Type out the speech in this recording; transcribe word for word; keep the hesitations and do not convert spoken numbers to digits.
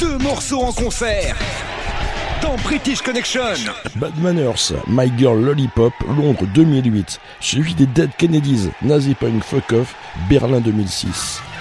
deux morceaux en concert dans British Connection. Bad Manners, My Girl Lollipop, Londres deux mille huit, suivi des Dead Kennedys, Nazi Punk Fuck Off, Berlin deux mille six.